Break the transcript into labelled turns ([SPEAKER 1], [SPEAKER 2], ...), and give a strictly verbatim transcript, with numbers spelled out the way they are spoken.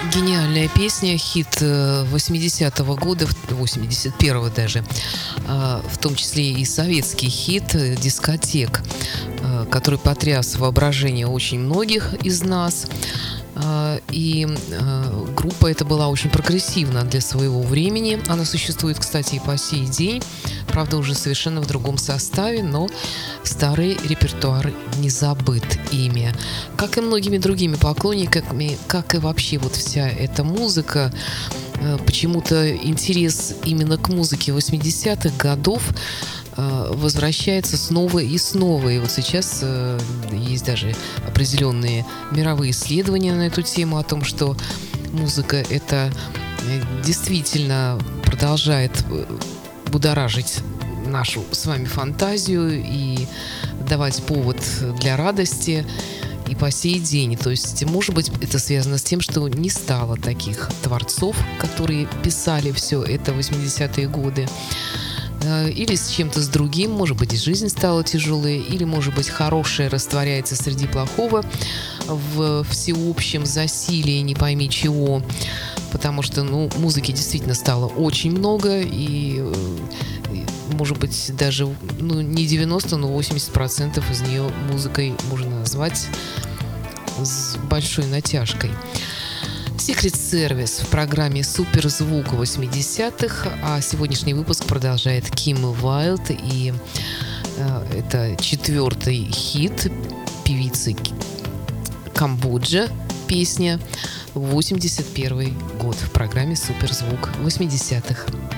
[SPEAKER 1] Гениальная песня, хит восьмидесятого года, восемьдесят первого даже, в том числе и советский хит «Дискотек», который потряс воображение очень многих из нас. И группа эта была очень прогрессивна для своего времени. Она существует, кстати, и по сей день. Правда, уже совершенно в другом составе, но старый репертуар не забыт ими. Как и многими другими поклонниками, как и вообще вот вся эта музыка, почему-то интерес именно к музыке восьмидесятых годов возвращается снова и снова. И вот сейчас э, есть даже определенные мировые исследования на эту тему о том, что музыка это действительно продолжает будоражить нашу с вами фантазию и давать повод для радости и по сей день. То есть, может быть, это связано с тем, что не стало таких творцов, которые писали все это в восьмидесятые годы. Или с чем-то с другим, может быть, и жизнь стала тяжелой, или, может быть, хорошее растворяется среди плохого в всеобщем засилии не пойми чего, потому что, ну, музыки действительно стало очень много, и, может быть, даже, ну, не девяносто, но восемьдесят процентов из нее музыкой можно назвать с большой натяжкой. Secret Service в программе «Суперзвук» восьмидесятых, а сегодняшний выпуск продолжает Ким Уайлд, и э, это четвертый хит певицы Камбоджа, песня восемьдесят первый год в программе «Суперзвук» восьмидесятых.